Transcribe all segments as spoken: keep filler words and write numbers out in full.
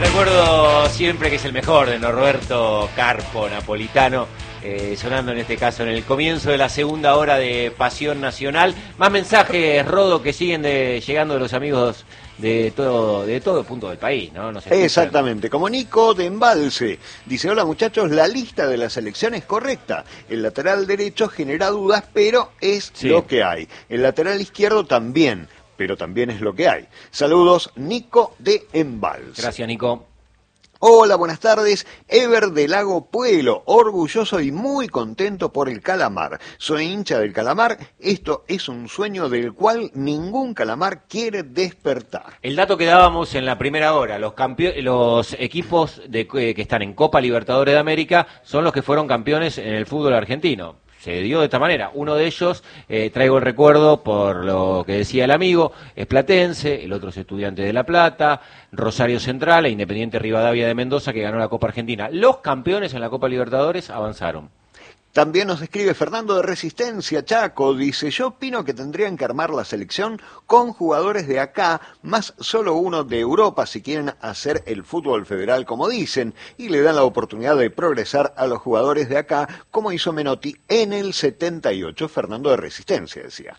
recuerdo siempre que es el mejor de Norberto Carpo, napolitano, eh, sonando en este caso en el comienzo de la segunda hora de Pasión Nacional. Más mensajes, Rodo, que siguen de, llegando de los amigos de todo de todo el punto del país, ¿no? Nos Exactamente, como Nico de Embalse. Dice, hola muchachos, la lista de la selección es correcta. El lateral derecho genera dudas, pero es sí. lo que hay. El lateral izquierdo también, pero también es lo que hay. Saludos, Nico de Embalse. Gracias, Nico. Hola, buenas tardes. Ever de Lago Pueblo, orgulloso y muy contento por el Calamar. Soy hincha del Calamar. Esto es un sueño del cual ningún Calamar quiere despertar. El dato que dábamos en la primera hora, los campe- los equipos de, eh, que están en Copa Libertadores de América son los que fueron campeones en el fútbol argentino. Se dio de esta manera. Uno de ellos, eh, traigo el recuerdo por lo que decía el amigo, es platense, el otro es Estudiante de La Plata, Rosario Central e Independiente Rivadavia de Mendoza, que ganó la Copa Argentina. Los campeones en la Copa Libertadores avanzaron. También nos escribe Fernando de Resistencia Chaco, dice, yo opino que tendrían que armar la selección con jugadores de acá, más solo uno de Europa si quieren hacer el fútbol federal como dicen, y le dan la oportunidad de progresar a los jugadores de acá, como hizo Menotti en el setenta y ocho, Fernando de Resistencia decía.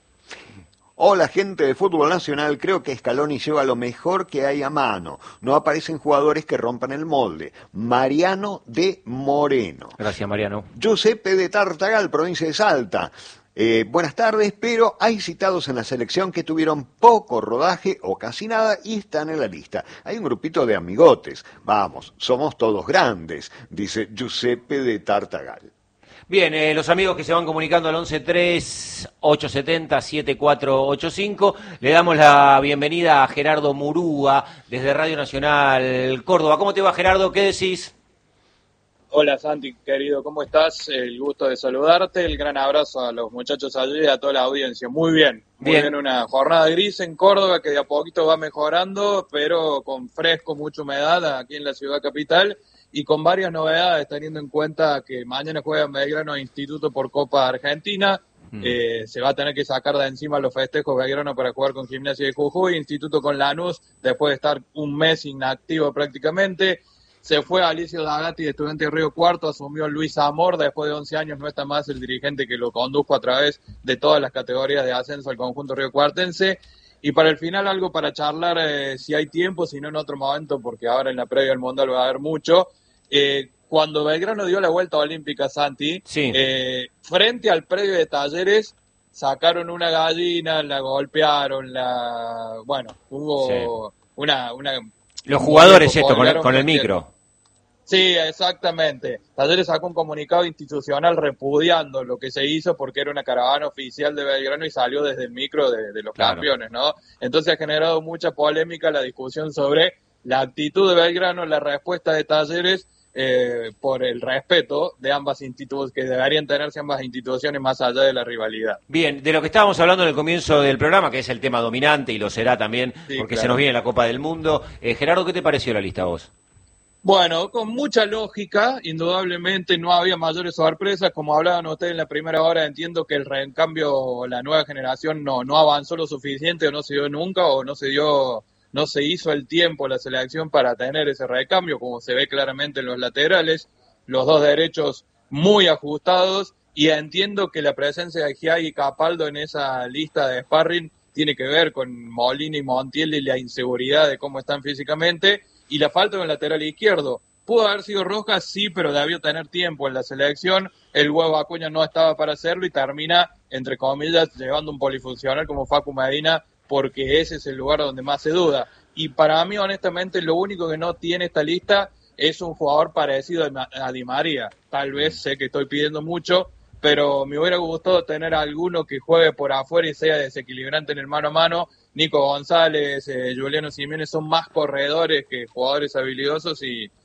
Hola gente de fútbol nacional, creo que Scaloni lleva lo mejor que hay a mano. No aparecen jugadores que rompan el molde. Mariano de Moreno. Gracias, Mariano. Giuseppe de Tartagal, provincia de Salta. Eh, buenas tardes, pero hay citados en la selección que tuvieron poco rodaje o casi nada y están en la lista. Hay un grupito de amigotes. Vamos, somos todos grandes, dice Giuseppe de Tartagal. Bien, eh, los amigos que se van comunicando al once tres ocho siete cero siete cuatro ocho cinco, le damos la bienvenida a Gerardo Murúa desde Radio Nacional Córdoba. ¿Cómo te va, Gerardo? ¿Qué decís? Hola Santi, querido, ¿cómo estás? El gusto de saludarte, el gran abrazo a los muchachos allí y a toda la audiencia. Muy bien, muy bien. bien, una jornada gris en Córdoba que de a poquito va mejorando, pero con fresco, mucha humedad aquí en la ciudad capital. Y con varias novedades, teniendo en cuenta que mañana juega Belgrano Instituto por Copa Argentina. Mm. Eh, se va a tener que sacar de encima los festejos Belgrano para jugar con Gimnasia de Jujuy. Instituto con Lanús, después de estar un mes inactivo prácticamente. Se fue Alicio Dagati de Estudiantes de Río Cuarto, asumió Luis Amor. Después de once años no está más el dirigente que lo condujo a través de todas las categorías de ascenso al conjunto riocuartense. Y para el final algo para charlar, eh, si hay tiempo, si no en otro momento, porque ahora en la previa del Mundial va a haber mucho. Eh, cuando Belgrano dio la vuelta olímpica, Santi, sí. eh, frente al predio de Talleres, sacaron una gallina, la golpearon, la bueno, hubo sí. una, una... Los jugadores esto, con el, con el micro. Sí, exactamente. Talleres sacó un comunicado institucional repudiando lo que se hizo porque era una caravana oficial de Belgrano y salió desde el micro de, de los claro. campeones, ¿no? Entonces ha generado mucha polémica la discusión sobre la actitud de Belgrano, la respuesta de Talleres, Eh, por el respeto de ambas instituciones, que deberían tenerse ambas instituciones más allá de la rivalidad. Bien, de lo que estábamos hablando en el comienzo del programa, que es el tema dominante y lo será también, sí, porque claro. se nos viene la Copa del Mundo. Eh, Gerardo, ¿qué te pareció la lista a vos? Bueno, con mucha lógica, indudablemente no había mayores sorpresas, como hablaban ustedes en la primera hora, entiendo que el recambio, la nueva generación no, no avanzó lo suficiente o no se dio nunca o no se dio... no se hizo el tiempo la selección para tener ese recambio, como se ve claramente en los laterales, los dos derechos muy ajustados, y entiendo que la presencia de Giai y Capaldo en esa lista de sparring tiene que ver con Molina y Montiel y la inseguridad de cómo están físicamente, y la falta de un lateral izquierdo. Pudo haber sido Rojas, sí, pero debió tener tiempo en la selección, el Huevo Acuña no estaba para hacerlo y termina, entre comillas, llevando un polifuncional como Facu Medina, porque ese es el lugar donde más se duda. Y para mí, honestamente, lo único que no tiene esta lista es un jugador parecido a Di María. Tal vez sé que estoy pidiendo mucho, pero me hubiera gustado tener a alguno que juegue por afuera y sea desequilibrante en el mano a mano. Nico González, eh, Juliano Simeone son más corredores que jugadores habilidosos y,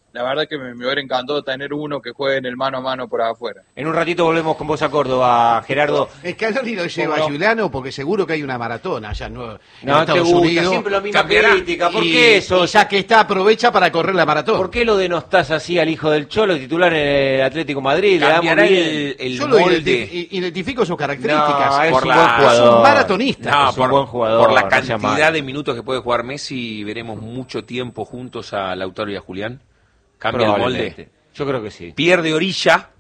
la verdad que me, me hubiera encantado tener uno que juegue en el mano a mano por afuera. En un ratito volvemos con vos a Córdoba, Gerardo. Scaloni lo lleva a Giuliano porque seguro que hay una maratona allá en, Nueva, en No te Estados gusta, Unidos. siempre la misma Cambiará. crítica. ¿Por y, qué eso? y ya que está, aprovecha para correr la maratón. ¿Por qué lo denostás así al hijo del Cholo, titular en el Atlético Madrid? Le damos Cambiará bien. el, el Yo lo molde. identi- identifico sus características. No, es por un la- buen jugador. es un maratonista. No, es un por, buen jugador, por la no sea cantidad malo. de minutos que puede jugar Messi, veremos mucho tiempo juntos a Lautaro y a Julián. Cambia el Probablemente. molde. Yo creo que sí. Pierde orilla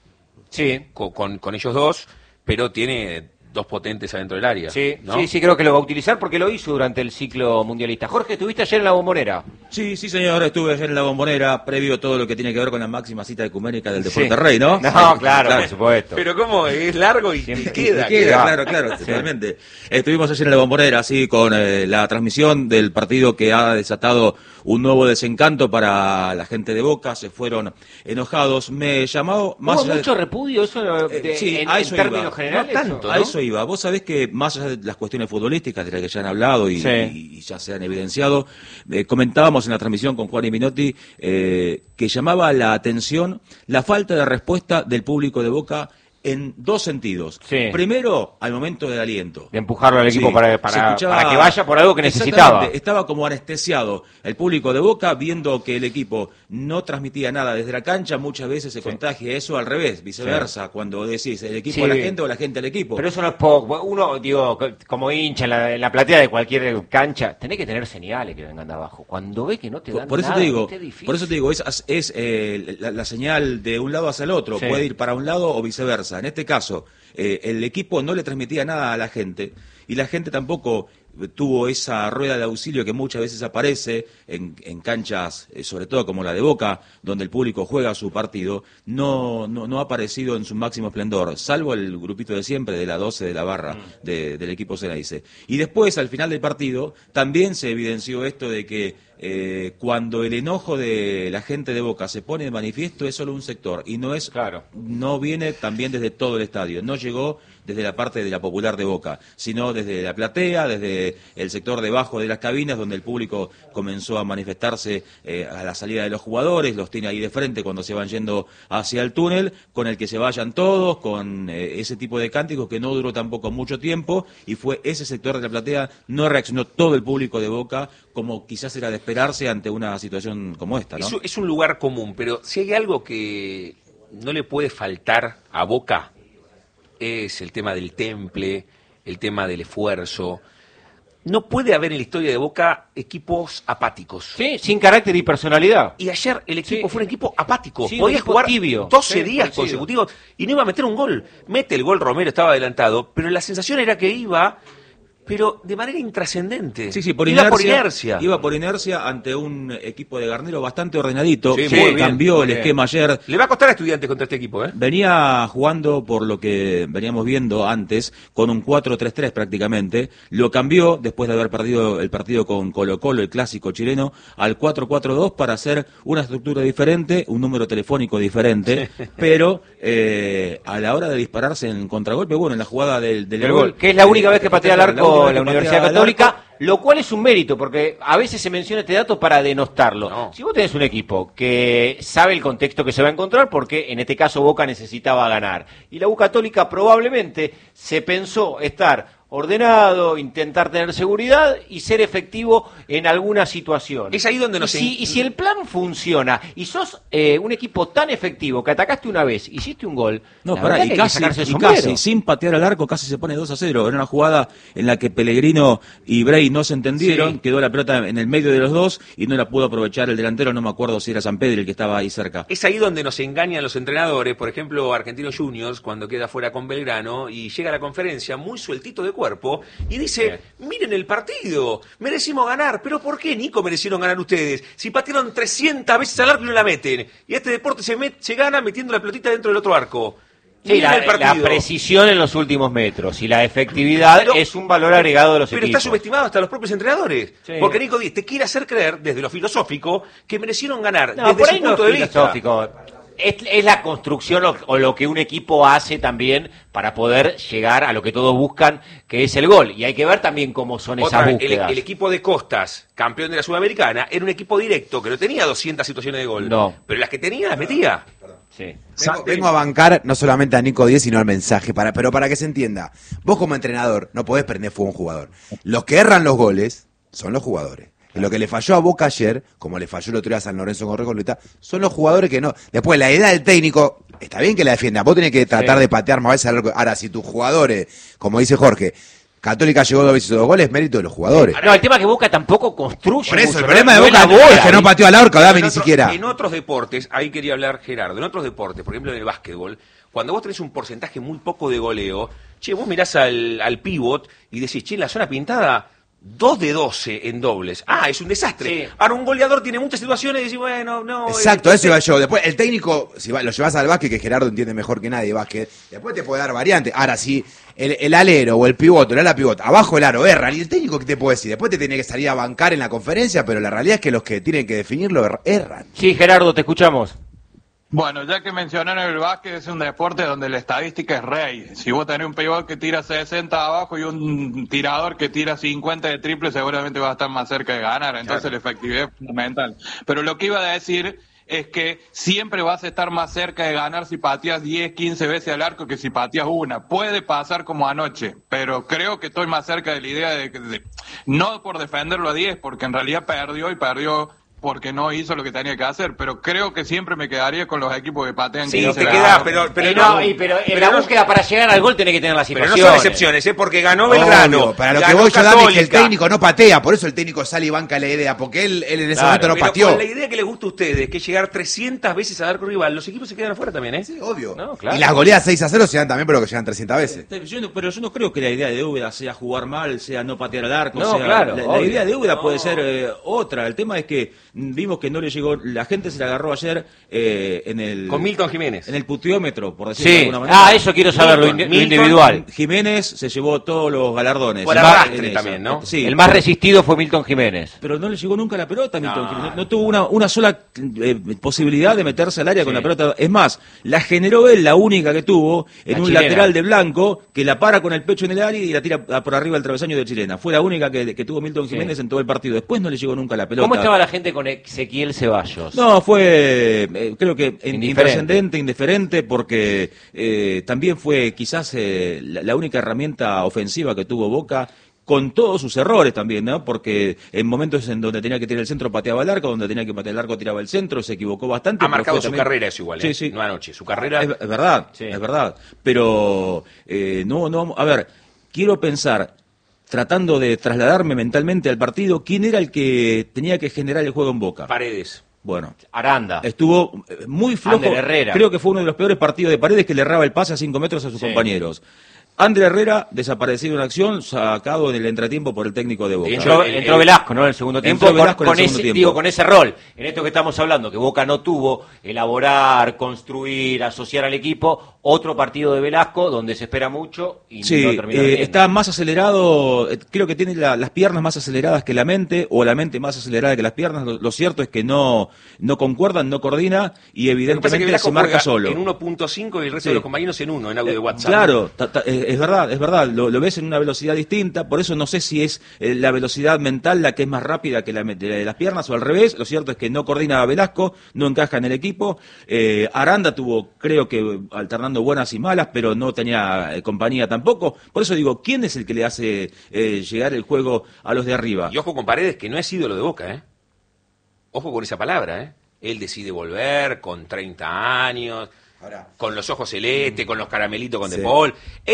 Sí. con, con, con ellos dos, pero tiene dos potentes adentro del área. Sí, ¿no? sí, sí, creo que lo va a utilizar porque lo hizo durante el ciclo mundialista. Jorge, estuviste ayer en la Bombonera. Sí, sí, señor, estuve ayer en la Bombonera, previo a todo lo que tiene que ver con la máxima cita ecuménica del Deporte Sí. Rey, ¿no? No, claro, por supuesto. Pero ¿cómo? Es largo y, Siempre- y queda. Y queda, queda. claro, claro, totalmente. Estuvimos ayer en la Bombonera, así, con eh, la transmisión del partido que ha desatado un nuevo desencanto para la gente de Boca, se fueron enojados. Me llamó más ¿Hubo allá de- mucho repudio eso Eh, de- sí, en, a en eso términos iba. generales? No tanto, A ¿no? eso iba. Vos sabés que más allá de las cuestiones futbolísticas de las que ya han hablado y, Sí. y- y ya se han evidenciado, eh, comentábamos en la transmisión con Juan y Minotti eh, que llamaba la atención la falta de respuesta del público de Boca en dos sentidos. Sí. Primero, al momento del aliento. De empujarlo al equipo Sí, para, se para, escuchaba- para que vaya por algo que necesitaba. Exactamente, estaba como anestesiado el público de Boca, viendo que el equipo no transmitía nada desde la cancha. Muchas veces se contagia eso al revés, viceversa, cuando decís el equipo Sí. a la gente o la gente al equipo. Pero eso no es poco. Uno, digo, co- como hincha en la, en la platea de cualquier cancha, tenés que tener señales que vengan de abajo. Cuando ves que no te dan Por, por eso nada, te digo, ¿viste? Es difícil. por eso te digo, es, es eh, la, la señal de un lado hacia el otro, Sí. puede ir para un lado o viceversa. En este caso, eh, el equipo no le transmitía nada a la gente y la gente tampoco tuvo esa rueda de auxilio que muchas veces aparece en, en canchas, eh, sobre todo como la de Boca, donde el público juega su partido, no, no, no ha aparecido en su máximo esplendor, salvo el grupito de siempre, de la doce de la barra de- del equipo Ceneice. Y después, al final del partido, también se evidenció esto de que eh, cuando el enojo de la gente de Boca se pone de manifiesto es solo un sector y no es Claro. no viene también desde todo el estadio, no llegó desde la parte de la popular de Boca, sino desde la platea, desde el sector debajo de las cabinas, donde el público comenzó a manifestarse eh, a la salida de los jugadores, los tiene ahí de frente cuando se van yendo hacia el túnel, con el que se vayan todos, con eh, ese tipo de cánticos que no duró tampoco mucho tiempo, y fue ese sector de la platea, no reaccionó todo el público de Boca, como quizás era de esperarse ante una situación como esta, ¿no? Es, un- es un lugar común, pero si hay algo que no le puede faltar a Boca, es el tema del temple, el tema del esfuerzo. No puede haber en la historia de Boca equipos apáticos. Sí, sin carácter y personalidad. Y ayer el equipo Sí. fue un equipo apático. Sí, un Podía equipo jugar tibio. doce Sí, días coincido. consecutivos y no iba a meter un gol. Mete el gol, Romero estaba adelantado, pero la sensación era que iba, pero de manera intrascendente. Sí, sí, por iba inercia, por inercia. Iba por inercia ante un equipo de Garnero bastante ordenadito. Sí, que muy bien, cambió muy el bien. esquema ayer. Le va a costar a Estudiantes contra este equipo, ¿eh? Venía jugando, por lo que veníamos viendo antes, con un cuatro tres tres prácticamente. Lo cambió, después de haber perdido el partido con Colo Colo, el clásico chileno, al cuatro cuatro dos para hacer una estructura diferente, un número telefónico diferente, pero eh, a la hora de dispararse en contragolpe, bueno, en la jugada del, del El gol, que es la única vez que patea al la única arco vez la que Universidad patea al Católica, arco. lo cual es un mérito, porque a veces se menciona este dato para denostarlo. No. Si vos tenés un equipo que sabe el contexto que se va a encontrar, porque en este caso Boca necesitaba ganar, y la U Católica probablemente se pensó estar ordenado, intentar tener seguridad y ser efectivo en alguna situación. Es ahí donde nos Y si, en- y si el plan funciona y sos eh, un equipo tan efectivo que atacaste una vez, hiciste un gol, No, la pará, verdad y que hay que casi, sacarse el y sombrero. casi, sin patear al arco, casi se pone dos a cero. Era una jugada en la que Pellegrino y Bray no se entendieron, Sí. quedó la pelota en el medio de los dos y no la pudo aprovechar el delantero, no me acuerdo si era San Pedro el que estaba ahí cerca. Es ahí donde nos engañan los entrenadores, por ejemplo, Argentinos Juniors, cuando queda fuera con Belgrano y llega a la conferencia muy sueltito de cuerpo y dice, miren el partido, merecimos ganar, pero ¿por qué, Nico, merecieron ganar ustedes? Si patearon trescientas veces al arco y no la meten, y este deporte se, met- se gana metiendo la pelotita dentro del otro arco. Sí, Miren la, el partido. la precisión en los últimos metros y la efectividad Pero- es un valor agregado de los Pero equipos. está subestimado hasta los propios entrenadores. Sí. Porque Nico Díaz te quiere hacer creer, desde lo filosófico, que merecieron ganar, No, desde por su ahí no punto es de vista. filosófico. Es, es la construcción o, o lo que un equipo hace también para poder llegar a lo que todos buscan, que es el gol. Y hay que ver también cómo son Otra esas vez, búsquedas. el, el equipo de Costas, campeón de la Sudamericana, era un equipo directo, que no tenía doscientas situaciones de gol. No. Pero las que tenía, las metía. Sí. Vengo, vengo a bancar no solamente a Nico Díez, sino al mensaje, para, pero para que se entienda. Vos como entrenador no podés prender fuego a un jugador. Los que erran los goles son los jugadores. Y lo que le falló a Boca ayer, como le falló el otro día a San Lorenzo con Recoleta, son los jugadores que no. Después, la idea del técnico, está bien que la defienda. Vos tenés que tratar Sí. de patear más veces al arco. Ahora, si tus jugadores, como dice Jorge, Católica llegó dos veces a dos goles, mérito de los jugadores. No, el tema es que Boca tampoco construye. Por eso, mucho, el ¿no? problema de No Boca es la bola, es que no ¿viste? pateó al arco, Dame, En ni otro- siquiera. En otros deportes, ahí quería hablar Gerardo, en otros deportes, por ejemplo en el básquetbol, cuando vos tenés un porcentaje muy poco de goleo, che, vos mirás al, al pivot y decís, che, en la zona pintada, dos de doce en dobles. Ah, es un desastre. Sí. Ahora un goleador tiene muchas situaciones y decís, bueno, no... Exacto, eh, eso iba yo. Después, el técnico, si va- lo llevas al básquet, que Gerardo entiende mejor que nadie básquet, después te puede dar variantes. Ahora, si el, el alero o el pivote, el ala pivote, abajo el aro erran, y el técnico, ¿qué te puede decir? Después te tiene que salir a bancar en la conferencia, pero la realidad es que los que tienen que definirlo er- erran. Sí, Gerardo, te escuchamos. Bueno, ya que mencionaron el básquet, es un deporte donde la estadística es rey. Si vos tenés un pivot que tira sesenta abajo y un tirador que tira cincuenta de triple, seguramente va a estar más cerca de ganar. Entonces la efectividad es fundamental. Pero lo que iba a decir es que siempre vas a estar más cerca de ganar si pateas diez, quince veces al arco que si pateas una. Puede pasar como anoche, pero creo que estoy más cerca de la idea de que, de- no por defenderlo a diez, porque en realidad perdió y perdió porque no hizo lo que tenía que hacer, pero creo que siempre me quedaría con los equipos que patean Sí, quince te veces. queda, pero, pero Y no, y- pero en la no- búsqueda para llegar al gol tenés que tener las pero no situaciones. son excepciones, ¿eh? Porque ganó Belgrano. Obvio, para lo que ganó voy yo, Dame, es que el Católica. técnico no patea, por eso el técnico sale y banca la idea, porque él, él en ese Claro, momento no Pero pateó. con la idea que les gusta a ustedes, que es llegar trescientas veces al arco rival, los equipos se quedan afuera también, ¿eh? Sí, obvio. No, claro. Y las goleadas seis a cero se dan también, pero que llegan trescientas veces. Yo no- pero yo no creo que la idea de Úbeda sea jugar mal, sea no patear al arco. No, sea, claro, la, la obvio. idea de Úbeda No. puede ser eh, otra. El tema es que mm, vimos que no le llegó, la gente se la agarró ayer eh, en el Con Milton Jiménez. en el puteómetro, por decirlo Sí. de alguna manera. Ah, eso quiero saber, lo, Milton- indi- lo individual. Jiménez se llevó todos los galardones. Por El arrastre en esa. también, ¿no? Sí. El más resistido fue Milton Jiménez. Pero no le llegó nunca la pelota a Milton No. Jiménez. No, no tuvo una, una sola eh, posibilidad de meterse al área con Sí. la pelota. Es más, la generó él, la única que tuvo, en La un chilena. lateral de Blanco, que la para con el pecho en el área y la tira a- por arriba del travesaño de Chilena. Fue la única que, que tuvo Milton Sí. Jiménez en todo el partido. Después no le llegó nunca la pelota. ¿Cómo estaba la gente con Ezequiel Ceballos? No, fue, eh, creo que in- Indiferente. intrascendente, indiferente, porque eh, también fue quizás eh, la, la única herramienta ofensiva que tuvo Boca, con todos sus errores también, ¿no? Porque en momentos en donde tenía que tirar el centro pateaba el arco, donde tenía que patear el arco tiraba el centro, se equivocó bastante. Ha pero marcado fue su también- carrera eso igual, ¿eh? Sí, sí. No anoche, su carrera... Es, es verdad, Sí. es verdad. Pero eh, no, no, a ver, quiero pensar, tratando de trasladarme mentalmente al partido, ¿quién era el que tenía que generar el juego en Boca? Paredes. Bueno, Aranda. estuvo eh, muy flojo. Ander Herrera. Creo que fue uno de los peores partidos de Paredes, que le erraba el pase a cinco metros a sus Sí. compañeros. Ander Herrera, desaparecido en acción, sacado en el entretiempo por el técnico de Boca. Entró, El- entró el- Velasco, ¿no? En el segundo tiempo. Entró Velasco con, en el con segundo ese, tiempo. digo, con ese rol. En esto que estamos hablando, que Boca no tuvo, elaborar, construir, asociar al equipo, otro partido de Velasco donde se espera mucho y Sí, no termina eh, rindiendo. está más acelerado, eh, creo que tiene la- las piernas más aceleradas que la mente, o la mente más acelerada que las piernas. Lo, lo cierto es que no, no concuerdan, no coordina, y Lo que pasa es que evidentemente Velasco se marca juega solo. en uno punto cinco y el resto Sí. de los compañeros en uno, en audio de Eh, WhatsApp. Claro, ta- ta- eh, es verdad, es verdad. Lo, lo ves en una velocidad distinta, por eso no sé si es eh, la velocidad mental la que es más rápida que la me- de las piernas o al revés. Lo cierto es que no coordina a Velasco, no encaja en el equipo. Eh, Aranda tuvo, creo que, eh, alternando buenas y malas, pero no tenía eh, compañía tampoco. Por eso digo, ¿quién es el que le hace eh, llegar el juego a los de arriba? Y ojo con Paredes, que no es ídolo de Boca, ¿eh? Ojo con esa palabra, ¿eh? Él decide volver con treinta años, Ahora, con los ojos celestes, con los caramelitos con Sí. De Paul.